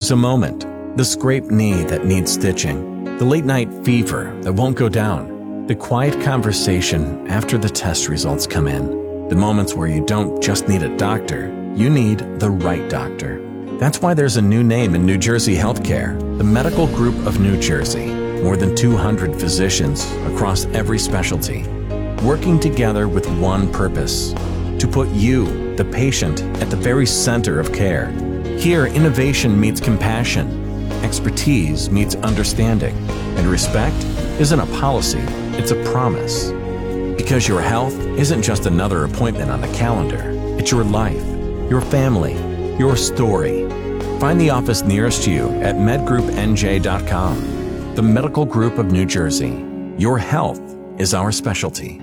There's a moment, the scraped knee that needs stitching, the late night fever that won't go down, the quiet conversation after the test results come in, the moments where you don't just need a doctor, you need the right doctor. That's why there's a new name in New Jersey healthcare, the Medical Group of New Jersey. More than 200 physicians across every specialty, working together with one purpose, to put you, the patient, at the very center of care. Here, innovation meets compassion, expertise meets understanding, and respect isn't a policy, it's a promise. Because your health isn't just another appointment on a calendar, it's your life, your family, your story. Find the office nearest you at medgroupnj.com. The Medical Group of New Jersey. Your health is our specialty.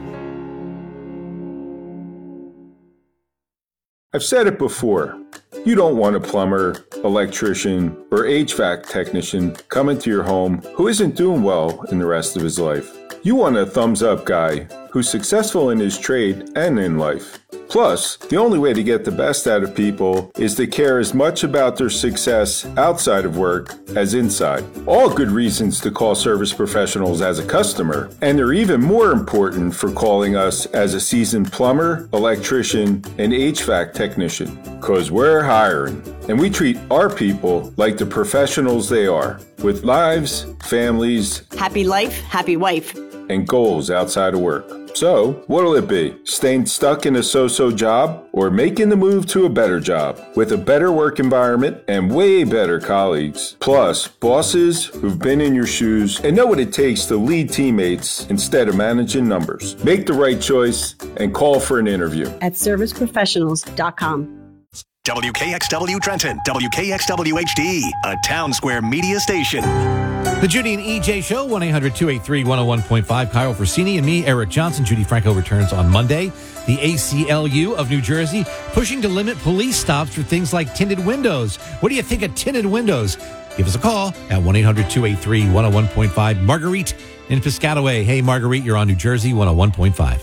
I've said it before. You don't want a plumber, electrician, or HVAC technician coming to your home who isn't doing well in the rest of his life. You want a thumbs-up guy who's successful in his trade and in life. Plus, the only way to get the best out of people is to care as much about their success outside of work as inside. All good reasons to call Service Professionals as a customer, and they're even more important for calling us as a seasoned plumber, electrician, and HVAC technician. 'Cause we're hiring, and we treat our people like the professionals they are, with lives, families, happy life, happy wife, and goals outside of work. So, what'll it be? Staying stuck in a so-so job or making the move to a better job with a better work environment and way better colleagues? Plus, bosses who've been in your shoes and know what it takes to lead teammates instead of managing numbers. Make the right choice and call for an interview at serviceprofessionals.com. WKXW Trenton, WKXW HD, a Town Square media station. The Judy and EJ Show, 1-800-283-101.5. Kyle Frassini and me, Eric Johnson. Judy Franco returns on Monday. The ACLU of New Jersey pushing to limit police stops for things like tinted windows. What do you think of tinted windows? Give us a call at 1-800-283-101.5. Marguerite in Piscataway. Hey, Marguerite, you're on New Jersey 101.5.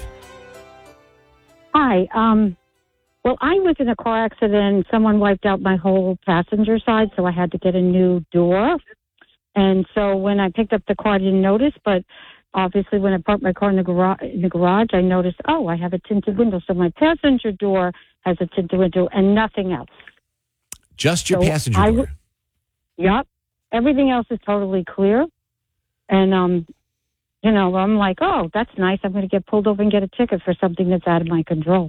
Hi. Well, I was in a car accident. Someone wiped out my whole passenger side, so I had to get a new door. And so when I picked up the car, I didn't notice, but obviously when I parked my car in the garage, I noticed, oh, I have a tinted window. So my passenger door has a tinted window and nothing else. Just your passenger door? Yep. Everything else is totally clear. And, I'm like, oh, that's nice. I'm going to get pulled over and get a ticket for something that's out of my control.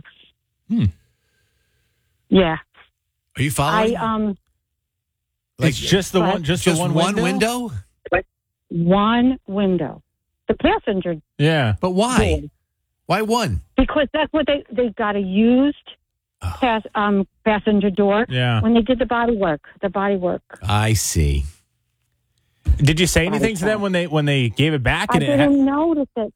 Yeah. Are you following? It's just the one, just the one window? One window. The passenger. Yeah. But why? Door. Why one? Because that's what they got a used passenger door when they did the body work. I see. Did you say anything to them when they gave it back? I didn't notice it.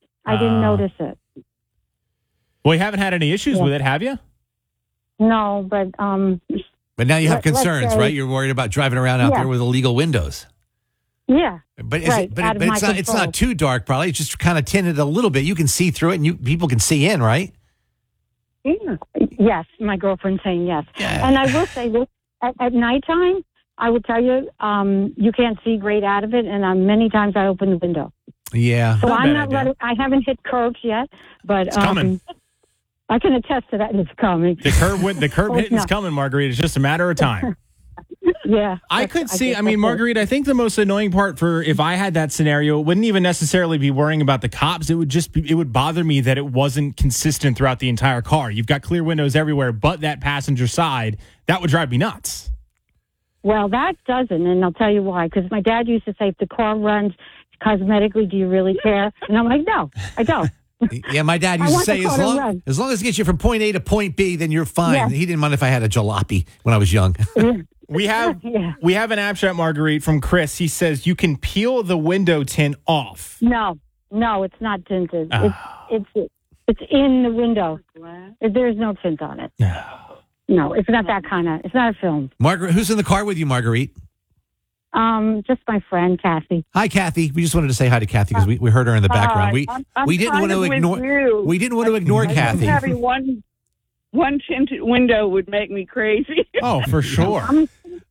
Well, you haven't had any issues with it, have you? No, but But now you have concerns, right? You're worried about driving around out there with illegal windows. Yeah. But it's not too dark, probably. It's just kind of tinted a little bit. You can see through it, and people can see in, right? Yeah. Yes, my girlfriend's saying yes. Yeah. And I will say this, at nighttime, I would tell you, you can't see great out of it, and many times I open the window. Yeah. So I haven't hit curbs yet, but it's coming. I can attest to that. It's coming. The curb hitting is coming, Marguerite. It's just a matter of time. Yeah. I mean, Marguerite, I think the most annoying part for if I had that scenario, it wouldn't even necessarily be worrying about the cops. It would bother me that it wasn't consistent throughout the entire car. You've got clear windows everywhere, but that passenger side, that would drive me nuts. Well, that doesn't, and I'll tell you why. Because my dad used to say, if the car runs cosmetically, do you really care? And I'm like, no, I don't. Yeah, my dad used to say, as long as it gets you from point A to point B, then you're fine. Yeah. He didn't mind if I had a jalopy when I was young. We have an app chat, Marguerite, from Chris. He says you can peel the window tint off. No, it's not tinted. It's in the window. There's no tint on it. No, it's not that kind of. It's not a film. Margaret, who's in the car with you, Marguerite? Just my friend Kathy. Hi, Kathy. We just wanted to say hi to Kathy because we heard her in the background. We didn't want to ignore. We didn't want to ignore Kathy. Having one tinted window would make me crazy. Oh, for sure.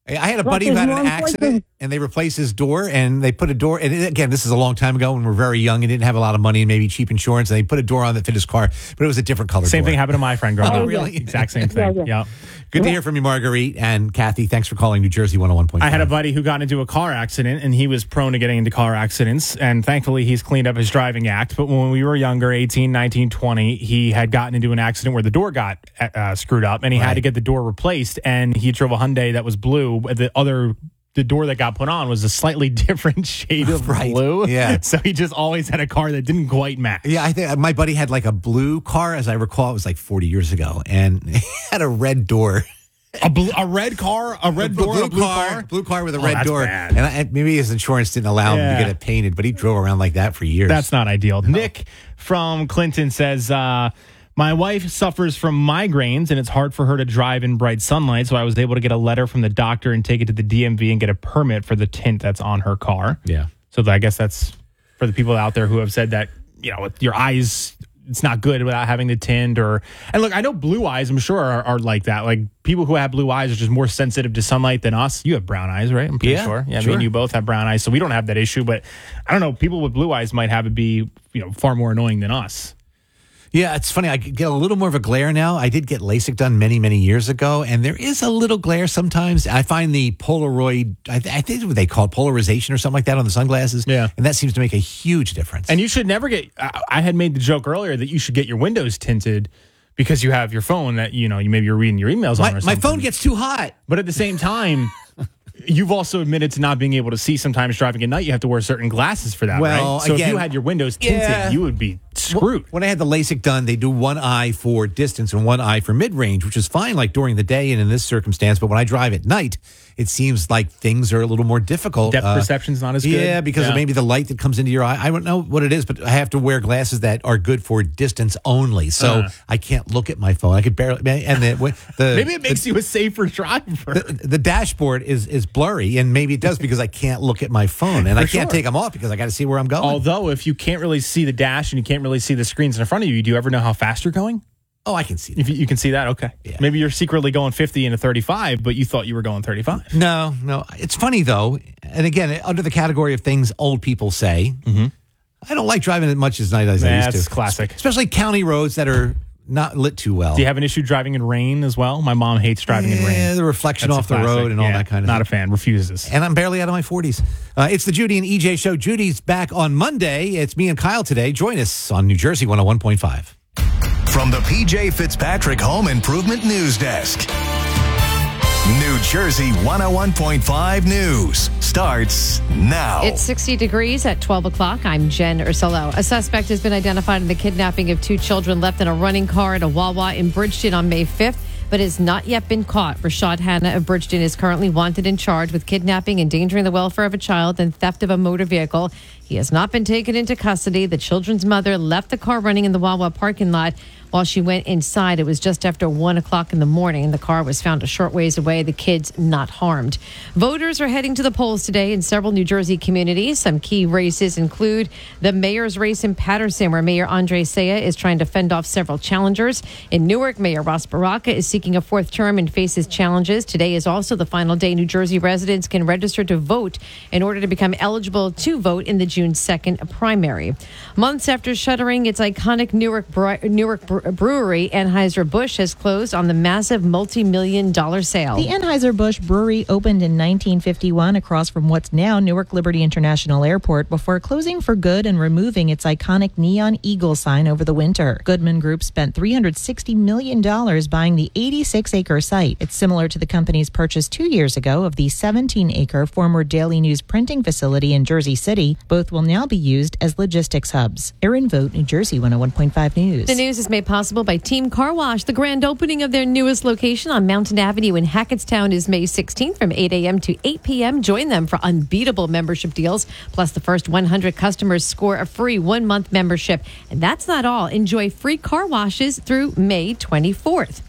I had a buddy who had an accident, and they replaced his door, and they put a door. And again, this is a long time ago when we were very young and didn't have a lot of money and maybe cheap insurance. And they put a door on that fit his car, but it was a different color. Same door. thing happened to my friend growing up. Really? Exact same thing. Yeah. Good to hear from you, Marguerite and Kathy. Thanks for calling New Jersey 101.5. I had a buddy who got into a car accident, and he was prone to getting into car accidents. And thankfully, he's cleaned up his driving act. But when we were younger, 18, 19, 20, he had gotten into an accident where the door got screwed up, and he had to get the door replaced. And he drove a Hyundai that was blue. The door that got put on was a slightly different shade of blue. Yeah. So he just always had a car that didn't quite match. Yeah, I think my buddy had like a blue car, as I recall. It was like 40 years ago, and he had a red door. A red car, a red door, a blue car? Blue car with a red door. Bad. And maybe his insurance didn't allow him to get it painted, but he drove around like that for years. That's not ideal. No. Nick from Clinton says, my wife suffers from migraines, and it's hard for her to drive in bright sunlight, so I was able to get a letter from the doctor and take it to the DMV and get a permit for the tint that's on her car. Yeah. So I guess that's for the people out there who have said that, with your eyes, it's not good without having the tint. And look, I know blue eyes, I'm sure, are like that. Like, people who have blue eyes are just more sensitive to sunlight than us. You have brown eyes, right? I'm pretty sure. Yeah, sure. Me and you both have brown eyes, so we don't have that issue. But I don't know, people with blue eyes might have it be, far more annoying than us. Yeah, it's funny. I get a little more of a glare now. I did get LASIK done many, many years ago, and there is a little glare sometimes. I find the Polaroid, I think what they call it, polarization or something like that on the sunglasses. Yeah. And that seems to make a huge difference. And you should never I had made the joke earlier that you should get your windows tinted because you have your phone that, maybe you're reading your emails on or something. My phone gets too hot. But at the same time, you've also admitted to not being able to see sometimes driving at night. You have to wear certain glasses for that, right? So again, if you had your windows tinted, you would be screwed. When I had the LASIK done, they do one eye for distance and one eye for mid-range, which is fine like during the day and in this circumstance. But when I drive at night, it seems like things are a little more difficult. Depth perception's not as good. Yeah, because of maybe the light that comes into your eye. I don't know what it is, but I have to wear glasses that are good for distance only. So I can't look at my phone. I could barely. And maybe it makes you a safer driver. The dashboard is blurry, and maybe it does because I can't look at my phone, and I can't take them off because I got to see where I'm going. Although, if you can't really see the dash and you can't really see the screens in front of you, do you ever know how fast you're going? Oh, I can see that. If you can see that, okay. Yeah. Maybe you're secretly going 50 into 35, but you thought you were going 35. No. It's funny, though. And again, under the category of things old people say, I don't like driving as much as night as I used to. That's classic. Especially county roads that are not lit too well. Do you have an issue driving in rain as well? My mom hates driving in rain. Yeah, the reflection off the road and all that kind of Not thing. a fan. Refuses. And I'm barely out of my 40s. It's the Judy and EJ show. Judy's back on Monday. It's me and Kyle today. Join us on New Jersey 101.5. From the PJ Fitzpatrick Home Improvement News Desk. New Jersey 101.5 News starts now. It's 60 degrees at 12 o'clock. I'm Jen Ursulo. A suspect has been identified in the kidnapping of 2 children left in a running car at a Wawa in Bridgeton on May 5th, but has not yet been caught. Rashad Hanna of Bridgeton is currently wanted and charged with kidnapping, endangering the welfare of a child, and theft of a motor vehicle. He has not been taken into custody. The children's mother left the car running in the Wawa parking lot. While she went inside, it was just after 1 o'clock in the morning. The car was found a short ways away. The kids not harmed. Voters are heading to the polls today in several New Jersey communities. Some key races include the mayor's race in Paterson, where Mayor Andre Saya is trying to fend off several challengers. In Newark, Mayor Ross Baraka is seeking a 4th term and faces challenges. Today is also the final day New Jersey residents can register to vote in order to become eligible to vote in the June 2nd primary. Months after shuttering its iconic Newark brewery, Anheuser-Busch has closed on the massive multi-million-dollar sale. The Anheuser-Busch Brewery opened in 1951 across from what's now Newark Liberty International Airport before closing for good and removing its iconic neon eagle sign over the winter. Goodman Group spent $360 million buying the 86-acre site. It's similar to the company's purchase 2 years ago of the 17-acre former Daily News printing facility in Jersey City. Both will now be used as logistics hubs. Erin Vogt, New Jersey 101.5 News. The news is made possible by Team Car Wash. The grand opening of their newest location on Mountain Avenue in Hackettstown is May 16th from 8 a.m. to 8 p.m. Join them for unbeatable membership deals. Plus, the first 100 customers score a free 1-month membership. And that's not all. Enjoy free car washes through May 24th.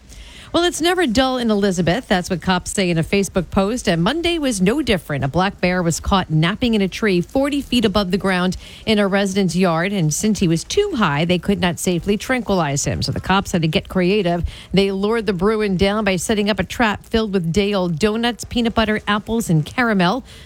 Well, it's never dull in Elizabeth. That's what cops say in a Facebook post. And Monday was no different. A black bear was caught napping in a tree 40 feet above the ground in a resident's yard. And since he was too high, they could not safely tranquilize him. So the cops had to get creative. They lured the Bruin down by setting up a trap filled with day-old donuts, peanut butter, apples, and caramel.